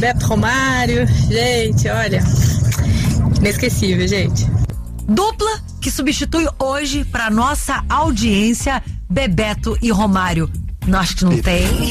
Bebeto Romário. Gente, olha, inesquecível, gente. Dupla que substitui hoje pra nossa audiência Bebeto e Romário. Acho que não tem.